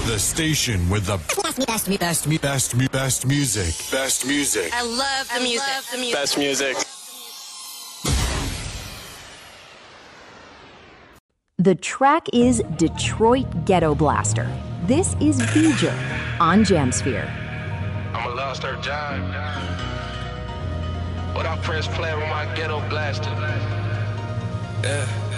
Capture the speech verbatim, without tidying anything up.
The station with the best, best, best, best, best, best music. Best music. I love the music. I love the music. Best music. The track is Detroit Ghetto Blaster. This is V'ger on Jamsphere. I'm a lost her John. But I press play with my ghetto blaster. Yeah.